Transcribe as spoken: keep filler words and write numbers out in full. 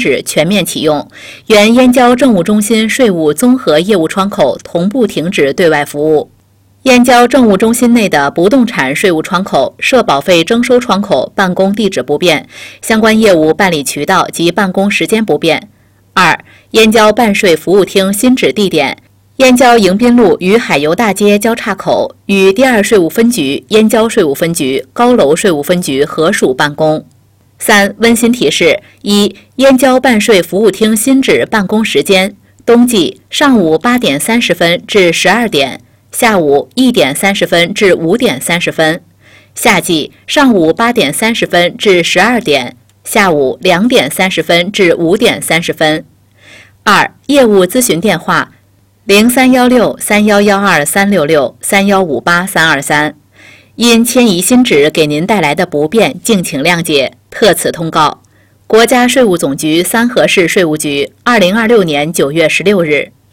止全面启用，原燕郊政务中心税务综合业务窗口同步停止对外服务。燕郊政务中心内的不动产税务窗口、社保费征收窗口办公地址不变，相关业务办理渠道及办公时间不变。二、燕郊办税服务厅新址地点：燕郊迎宾路与海油大街交叉口，与第二税务分局、燕郊税务分局、高楼税务分局合署办公。三、温馨提示：一、燕郊办税服务厅新址办公时间：冬季上午八点三十分至十二点，下午一点三十分至五点三十分；夏季上午八点三十分至十二点，下午两点三十分至五点三十分。二、业务咨询电话：零三幺六三幺幺二三六六三幺五八三二三。因迁移新址给您带来的不便，敬请谅解。特此通告。国家税务总局三河市税务局，二零二六年九月十六日。